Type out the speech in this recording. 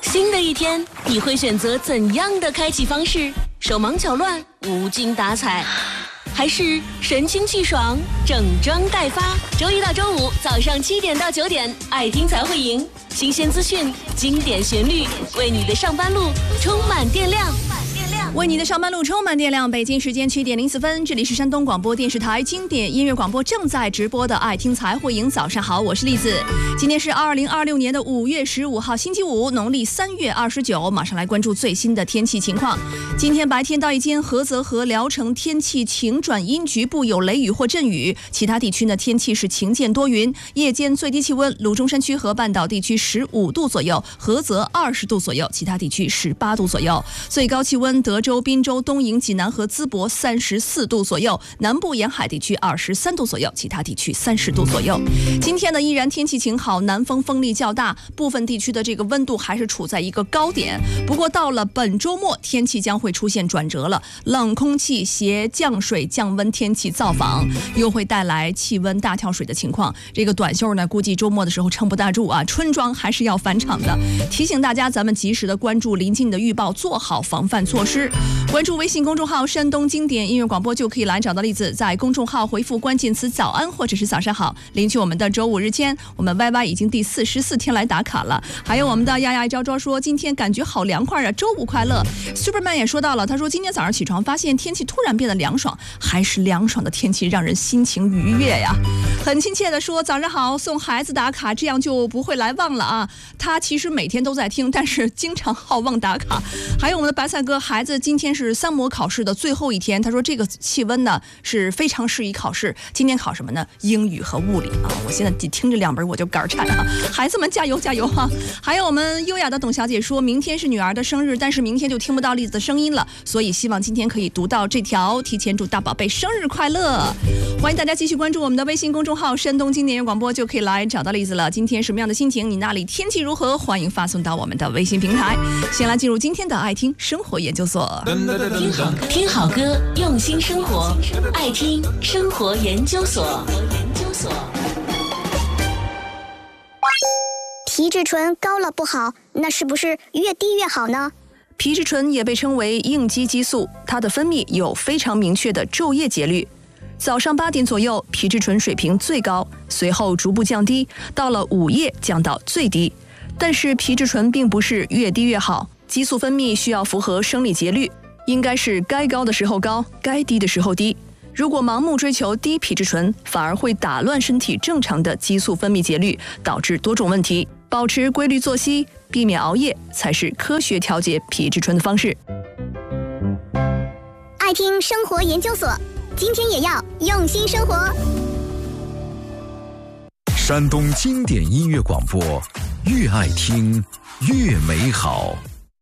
新的一天，你会选择怎样的开启方式？手忙脚乱、无精打采，还是神清气爽、整装待发？周一到周五早上7点到9点，爱听才会赢。新鲜资讯，经典旋律，为你的上班路充满电量。 为你的上班路充满电量。北京时间7点04分，这里是山东广播电视台经典音乐广播正在直播的爱听才会赢。早上好，我是栗子。今天是2026年的5月15号，星期五，农历3月29。马上来关注最新的天气情况。今天白天到一间菏泽和聊城天气晴转阴，局部有雷雨或阵雨，其他地区呢天气是晴间多云。夜间最低气温，鲁中山区和半岛地区15度左右，菏泽20度左右，其他地区18度左右。最高气温，德州、滨州、东营、济南和淄博34度左右，南部沿海地区23度左右，其他地区30度左右。今天呢依然天气晴好，南风风力较大，部分地区的这个温度还是处在一个高点。不过到了本周末，天气将会出现转折了，冷空气携降水降温天气造访，又会带来气温大跳水的情况。这个短袖呢估计周末的时候撑不大住啊，春装还是要返场的。提醒大家，咱们及时的关注临近的预报，做好防范措施。关注微信公众号山东经典音乐广播就可以来找到栗子，在公众号回复关键词早安或者是早上好，领取我们的周五日签。我们 YY 已经第44天来打卡了。还有我们的丫丫一招招说，今天感觉好凉快啊，周五快乐。 Superman 也说到了，他说今天早上起床发现天气突然变得凉爽，还是凉爽的天气让人心情愉悦呀。很亲切的说早上好，送孩子打卡，这样就不会来忘了啊。他其实每天都在听，但是经常好忘打卡。还有我们的白菜哥，孩子今天是3模考试的最后一天，他说这个气温呢是非常适宜考试。今天考什么呢？英语和物理啊！我现在听着2本我就肝颤啊！孩子们加油加油啊！还有我们优雅的董小姐说，明天是女儿的生日，但是明天就听不到栗子的声音了，所以希望今天可以读到这条，提前祝大宝贝生日快乐！欢迎大家继续关注我们的微信公众号山东经典音乐广播，就可以来找到栗子了。今天什么样的心情？你那里天气如何？欢迎发送到我们的微信平台。先来进入今天的爱听生活研究所。 听好歌，用心生活，爱听生活研究所。 皮质醇高了不好，那是不是越低越好呢？ 皮质醇也被称为应激激素，它的分泌有非常明确的昼夜节律。早上8点左右，皮质醇水平最高，随后逐步降低，到了午夜降到最低。但是皮质醇并不是越低越好，激素分泌需要符合生理节律，应该是该高的时候高，该低的时候低。如果盲目追求低皮质醇，反而会打乱身体正常的激素分泌节律，导致多种问题。保持规律作息，避免熬夜，才是科学调节皮质醇的方式。 爱听生活研究所，今天也要用心生活。 山东经典音乐广播，越爱听越美好。